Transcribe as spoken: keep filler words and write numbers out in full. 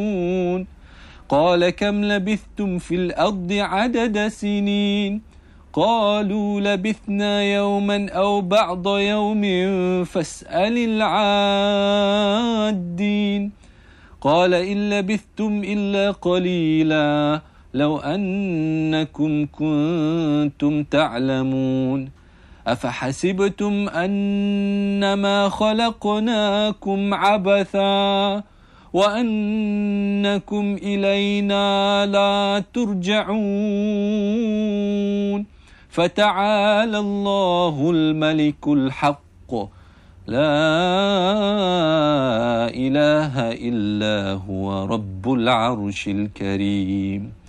قال كم لبثتم في الأرض عدد سنين قالوا لبثنا يوما أو بعض يوم فاسأل العادين قال إن لبثتم إلا قليلا لو أنكم كنتم تعلمون أفحسبتم أنما خلقناكم عبثا وأنكم إلينا لا ترجعون فتعالى الله الملك الحق لا إله إلا هو رب العرش الكريم.